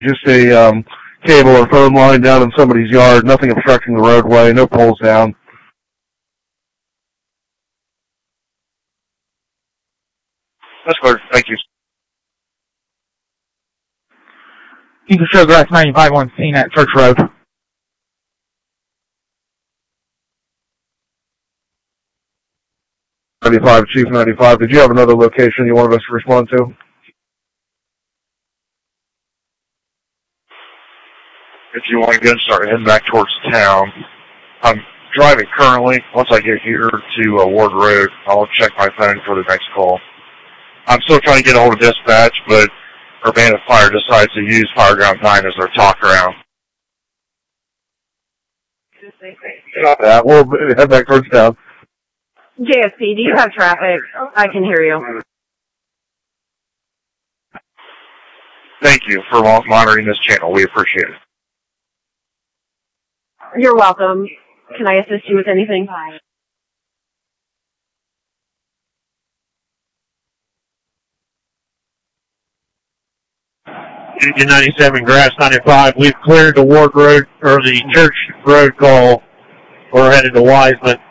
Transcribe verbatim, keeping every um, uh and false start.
Just a um, cable or phone line down in somebody's yard, nothing obstructing the roadway, no poles down. That's clear. Thank you. Eagle Showgrass ninety-five on scene at Church Road. ninety-five, Chief ninety-five. Did you have another location you wanted us to respond to? If you want to go and start heading back towards town, I'm driving currently. Once I get here to uh, Ward Road, I'll check my phone for the next call. I'm still trying to get a hold of dispatch, but Urbana Fire decides to use Fireground nine as their talk around. Yeah, we'll head back towards town. J S P, do you have traffic? I can hear you. Thank you for monitoring this channel. We appreciate it. You're welcome. Can I assist you with anything? Union ninety-seven, Grass ninety-five. We've cleared the Ward Road, or the Church Road call. We're headed to Wiseman.